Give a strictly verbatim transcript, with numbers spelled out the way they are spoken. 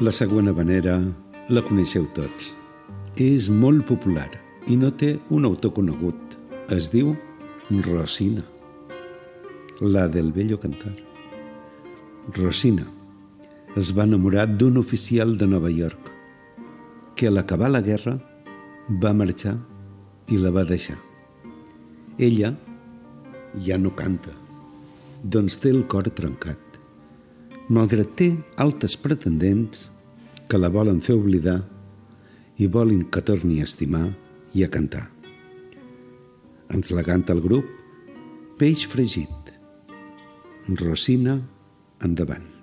La següent havanera la coneixeu tots. És molt popular i no té un autor conegut. Es diu Rosina, la del Bello Cantar. Rosina es va enamorar d'un oficial de Nova York que a l'acabar la guerra va marxar i la va deixar. Ella ja no canta, doncs té el cor trencat. Malgrat té altres pretendents que la volen fer oblidar i volen que torni a estimar i a cantar. Ens la canta el grup Peix Fregit. Rosina, endavant.